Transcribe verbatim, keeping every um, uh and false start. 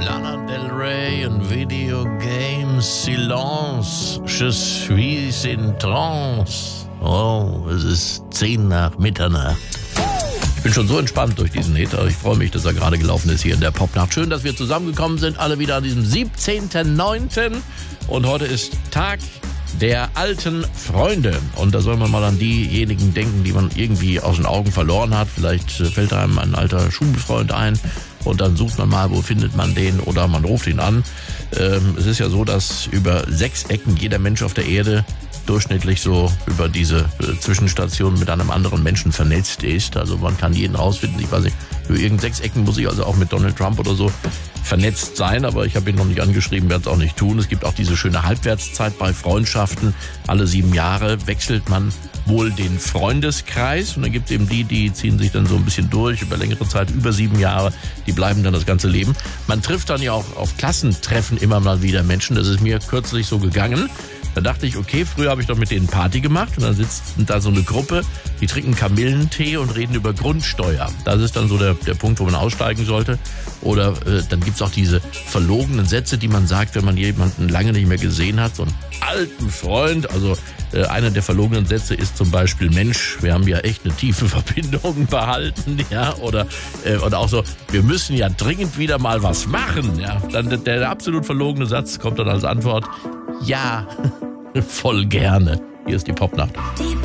Lana Del Rey und Video Games, Silence, je suis in trance. Oh, es ist zehn nach Mitternacht. Ich bin schon so entspannt durch diesen Hit. Ich freue mich, dass er gerade gelaufen ist hier in der Popnacht. Schön, dass wir zusammengekommen sind, alle wieder an diesem siebzehnten neunten Und heute ist Tag der alten Freunde. Und da soll man mal an diejenigen denken, die man irgendwie aus den Augen verloren hat. Vielleicht fällt einem ein alter Schulfreund ein und dann sucht man mal, wo findet man den, oder man ruft ihn an. Ähm, es ist ja so, dass über sechs Ecken jeder Mensch auf der Erde durchschnittlich so über diese äh, Zwischenstation mit einem anderen Menschen vernetzt ist. Also man kann jeden rausfinden. Ich weiß nicht, über irgend sechs Ecken muss ich also auch mit Donald Trump oder so vernetzt sein, aber ich habe ihn noch nicht angeschrieben, werde es auch nicht tun. Es gibt auch diese schöne Halbwertszeit bei Freundschaften. Alle sieben Jahre wechselt man wohl den Freundeskreis und dann gibt es eben die, die ziehen sich dann so ein bisschen durch über längere Zeit, über sieben Jahre, die bleiben dann das ganze Leben. Man trifft dann ja auch auf Klassentreffen immer mal wieder Menschen, das ist mir kürzlich so gegangen. Da dachte ich, okay, früher habe ich doch mit denen Party gemacht und dann sitzt da so eine Gruppe, die trinken Kamillentee und reden über Grundsteuer. Das ist dann so der, der Punkt, wo man aussteigen sollte. Oder äh, dann gibt's auch diese verlogenen Sätze, die man sagt, wenn man jemanden lange nicht mehr gesehen hat, so einen alten Freund. Also äh, einer der verlogenen Sätze ist zum Beispiel, Mensch, wir haben ja echt eine tiefe Verbindung behalten, ja, oder äh, oder auch so, wir müssen ja dringend wieder mal was machen, ja. Dann der, der absolut verlogene Satz kommt dann als Antwort, ja, voll gerne. Hier ist die Popnacht. Die